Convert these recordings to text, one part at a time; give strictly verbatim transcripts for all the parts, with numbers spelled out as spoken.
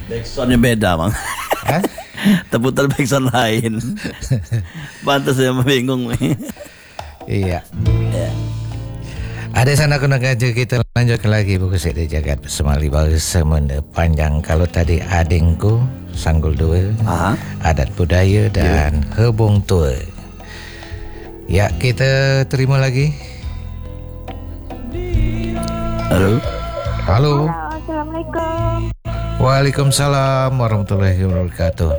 Backsoundnya beda bang. Hah? Terputar backsound lain. Pantas saya bingung. Iya. Ada sana kuna kaji kita lanjutkan lagi buku Sedi Jagat Semali Baru Semenda Panjang. Kalau tadi adingku Sanggul Dua, Aha. Adat Budaya dan yeah. Hebong Tua. Ya, kita terima lagi. Halo. Halo. Assalamualaikum. Waalaikumsalam warahmatullahi wabarakatuh.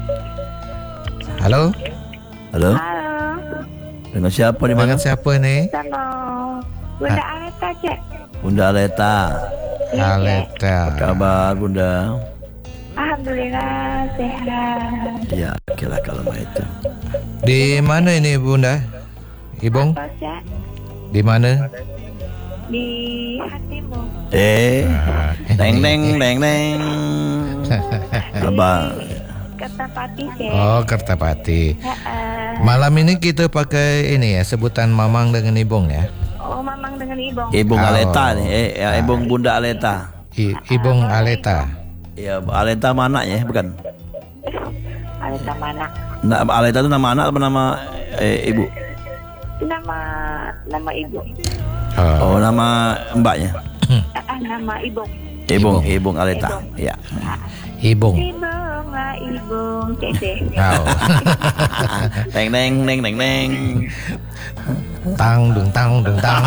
Halo. Halo. Halo. Dengan siapa di mana? Dengan siapa nih? Sama Bunda Aleta, Cek. Bunda Aleta. Aleta. Apa kabar Bunda? Alhamdulillah sehat. Ya, okelah kalau itu. Di mana ini Bunda? Ibong? Apa, Cek? Di mana? Di hatimu. Eh, neng neng neng neng. Abang. Kertapati, Cek. Oh, Kertapati. Ha-ha. Malam ini kita pakai ini ya, sebutan Mamang dengan Ibong ya. Oh, Mamang dengan Ibong. Ibong Oh. Aleta nih, eh, ya, Ibong Bunda Aleta. I, Ibong Aleta. Ya, Aleta mana ya, bukan? Aleta mana? Nah, Aleta itu nama anak apa nama eh, ibu? Nama nama Ibu. Oh. Oh, nama mbaknya. Ah, nama Ibong. Ibong, Ibong. Ibong Aleta. Ibong. Ya. Ibong. Ibong, ah, Ibong, Cek, Cek. Oh. Neng neng neng neng neng. Tang dung tang dung tang.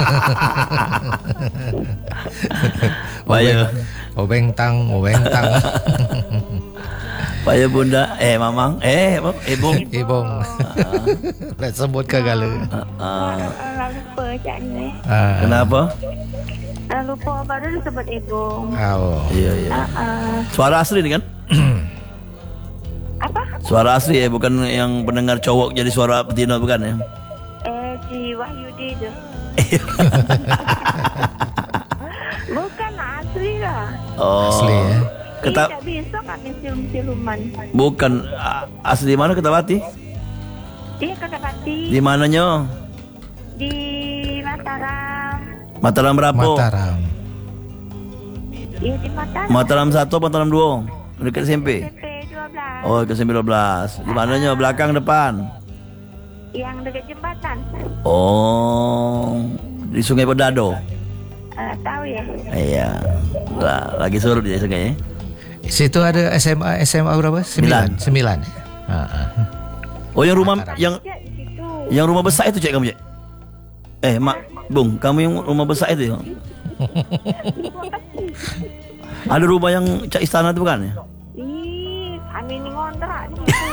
Bayu. Obeng tang, obeng tang. Bayu Bunda, eh Mamang, eh apa? Ibong. Ibong. Let's sebut ke galu. Ah, Lalu lupa, Cek, ni. Ah. kenapa? Lalu lupa baru disebut Ibong. Oh. Iya iya. Ah, ah. Suara asli nih kan? Apa? Suara asli ya, bukan yang pendengar cowok jadi suara betina bukan ya? Eh, si Wahyudi tu. Bukan asli lah. Oh. Asli ya. Keta Tidak bisa kami silum-siluman. bukan a- asli mana Ketapati? Dia Kertapati Di mananya? di Mataram. Mataram berapa? Mataram. Dia di Mataram. Mataram satu, Mataram dua. Dekat S M P. S M P dua belas. Oh, ke sembilan belas. Di mananya? Belakang depan. Yang dekat jembatan. Oh, di Sungai Pedado. Uh, tahu ya? Iya. Lah, lagi surut di sungai ya. Situ ada S M A S M A berapa? Sembilan. Sembilan. Ah, ah. Oh, yang rumah yang Ya, di situ. yang rumah besar itu cek kamu cek. Eh, Mak, Bung, kamu yang rumah besar itu ya? Ada rumah yang cak istana itu bukan ya? Ih, kami ini ngontrak di situ.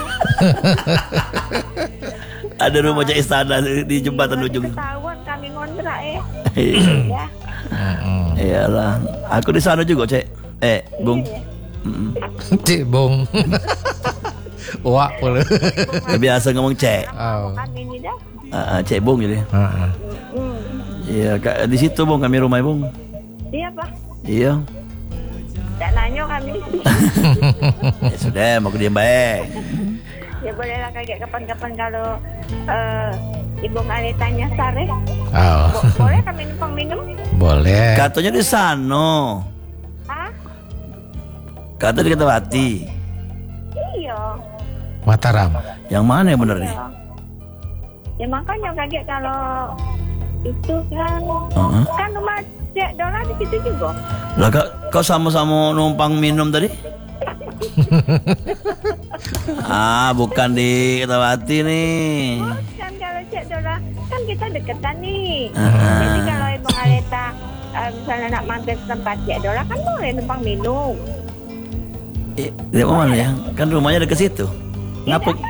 Ada rumah cak istana di di jembatan ujung. Ketahuan kami ngontrak ya. Iya. Ya. Mm-mm. Iyalah. Aku di sana juga, Cek. Eh, Bung. Mm-mm. Cik Bong. Wak pula. Biasa ngomong Cek. Oh. Kami ini dah. Ah, ah, Cek Bung jadi. Ah, ah. Hmm. Iya, Kak, di situ Bung, kami rumah Bung. Dia apa? Iya. Tak nanya kami. Ya sudah, mau diam baik. Ya bolehlah kaget kapan-kapan kalau uh, Ibu Ngale tanya sare. Oh. Bo- boleh kami numpang minum? Boleh. Katanya di sana. Hah? Kata di Ketapati. Iya. Mataram. Yang mana yang benar nih? Iya. Ya makanya kaget kalau itu kan Uh-huh. kan rumah Cek Dola di situ juga. Lah kau, kau sama-sama numpang minum tadi? Ah, bukan di Ketapati nih. Kan kalau Cek Dola kan kita deketan nih. Ah. Jadi kalau Ibu Aleta uh, misalnya nak mampir ke tempat Cek Dola kan boleh numpang minum. Eh, di mana ya? Kan rumahnya dekat situ. Ngapa?